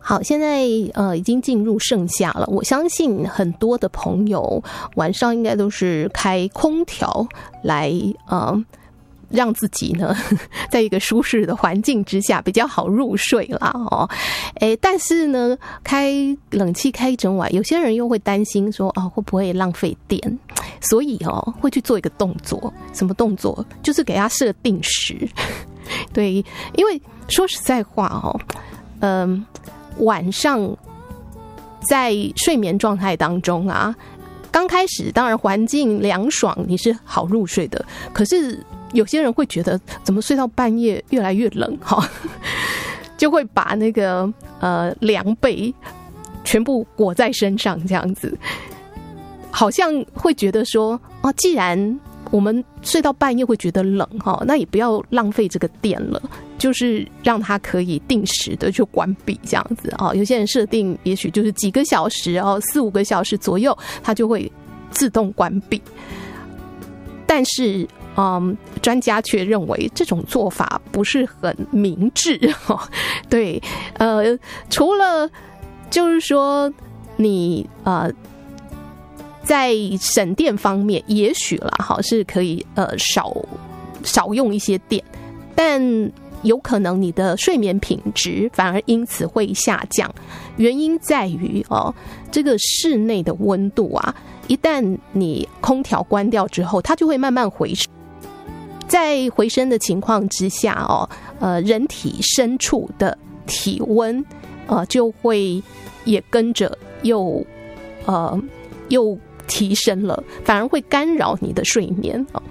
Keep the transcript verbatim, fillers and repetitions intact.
好，现在呃已经进入盛夏了，我相信很多的朋友晚上应该都是开空调来呃让自己呢在一个舒适的环境之下比较好入睡啦哦，诶，但是呢开冷气开一整晚，有些人又会担心说啊会不会浪费电，所以哦会去做一个动作，什么动作？就是给它设定时。对，因为说实在话哦，嗯、呃，晚上在睡眠状态当中啊，刚开始当然环境凉爽，你是好入睡的，可是有些人会觉得怎么睡到半夜越来越冷哈，就会把那个呃凉被全部裹在身上，这样子，好像会觉得说哦，既然我们睡到半夜会觉得冷哈，那也不要浪费这个电了，就是让它可以定时的去关闭这样子啊。有些人设定也许就是几个小时哦，四五个小时左右，它就会自动关闭。但是，嗯，专家却认为这种做法不是很明智哈。对，呃，除了就是说你呃。在省电方面，也许啦，哈，是可以呃少少用一些电，但有可能你的睡眠品质反而因此会下降。原因在于哦，这个室内的温度啊，一旦你空调关掉之后，它就会慢慢回升。在回升的情况之下哦，呃，人体深处的体温呃就会也跟着又呃又。提升了，反而会干扰你的睡眠。